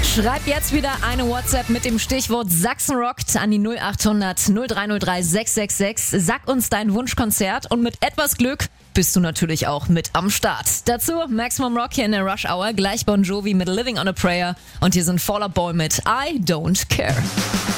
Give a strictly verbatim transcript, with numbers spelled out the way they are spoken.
Schreib jetzt wieder eine WhatsApp mit dem Stichwort Sachsen rockt an die null acht hundert null drei null drei sechs sechs sechs. Sag uns dein Wunschkonzert und mit etwas Glück bist du natürlich auch mit am Start. Dazu Maximum Rock hier in der Rush Hour, gleich Bon Jovi mit Living on a Prayer und hier sind Fall Out Boy mit I Don't Care.